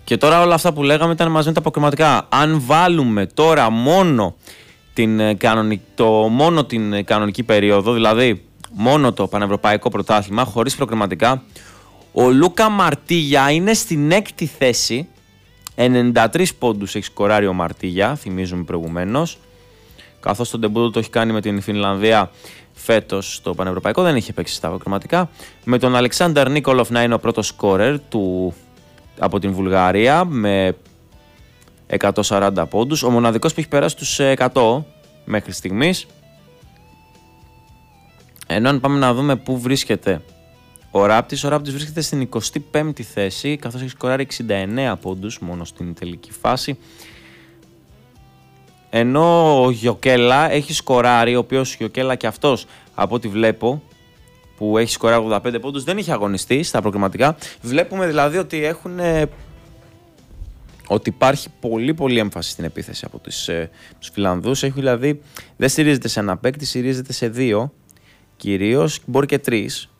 Και τώρα όλα αυτά που λέγαμε ήταν μαζί με τα προκριματικά. Αν βάλουμε τώρα μόνο την κανονική περίοδο, δηλαδή μόνο το Πανευρωπαϊκό Πρωτάθλημα, χωρίς προκριματικά, ο Λούκα Μαρτίγια είναι στην 6η θέση. 93 πόντους έχει σκοράρει ο Μαρτίγια, θυμίζουμε προηγουμένως. Καθώς τον ντεμπούτο το έχει κάνει με την Φινλανδία φέτος στο Πανευρωπαϊκό, δεν είχε παίξει στα προκριματικά. Με τον Αλεξάνδερ Νίκολοφ να είναι ο πρώτος σκόρερ από την Βουλγαρία με 140 πόντους. Ο μοναδικός που έχει περάσει τους 100 μέχρι στιγμής. Ενώ αν πάμε να δούμε πού βρίσκεται ο Ράπτης βρίσκεται στην 25η θέση, καθώς έχει σκοράρει 69 πόντους μόνο στην τελική φάση. Ενώ ο Γιοκέλα έχει σκοράρει, ο οποίος Γιοκέλα και αυτός από ό,τι βλέπω, που έχει σκοράρει 85 πόντους, δεν είχε αγωνιστεί στα προκριματικά. Βλέπουμε δηλαδή ότι υπάρχει πολύ έμφαση στην επίθεση από τους Φιλανδούς. Δηλαδή δεν στηρίζεται σε ένα παίκτη, στηρίζεται σε δύο κυρίως, μπορεί και τρεις.